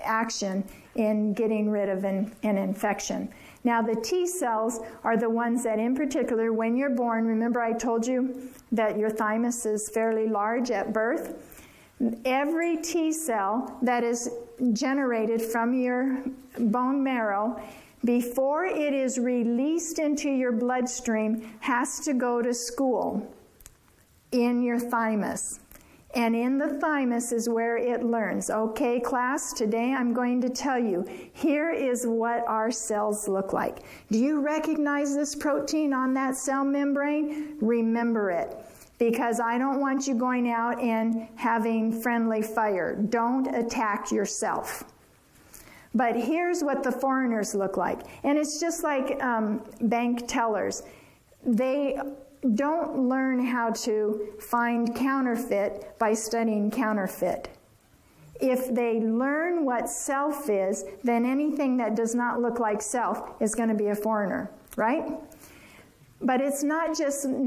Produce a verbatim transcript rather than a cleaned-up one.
action in getting rid of an, an infection. Now, the T cells are the ones that, in particular, when you're born, remember I told you that your thymus is fairly large at birth? Every T cell that is generated from your bone marrow, before it is released into your bloodstream, has to go to school in your thymus. And in the thymus is where it learns. Okay, class, today I'm going to tell you, here is what our cells look like. Do you recognize this protein on that cell membrane? Remember it, because I don't want you going out and having friendly fire. Don't attack yourself. But here's what the foreigners look like. And it's just like um, bank tellers. They don't learn how to find counterfeit by studying counterfeit. If they learn what self is, then anything that does not look like self is going to be a foreigner, right? But it's not just